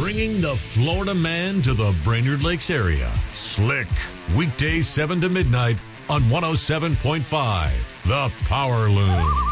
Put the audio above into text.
Bringing the Florida man to the Brainerd Lakes area. Slick. Weekdays 7 to midnight on 107.5. The Power Loom.